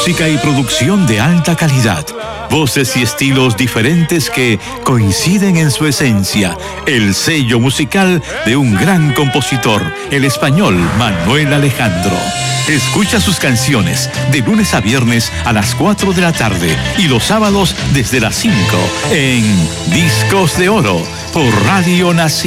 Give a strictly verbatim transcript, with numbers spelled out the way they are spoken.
Música y producción de alta calidad. Voces y estilos diferentes que coinciden en su esencia. El sello musical de un gran compositor, el español Manuel Alejandro. Escucha sus canciones de lunes a viernes a las cuatro de la tarde y los sábados desde las cinco en Discos de Oro por Radio Nacional.